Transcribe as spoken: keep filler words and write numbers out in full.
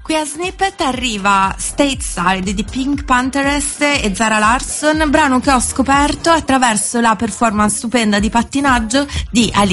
Qui a Snippet arriva Stateside di Pink Panthers e Zara Larsson, brano che ho scoperto attraverso la performance stupenda di pattinaggio di Alice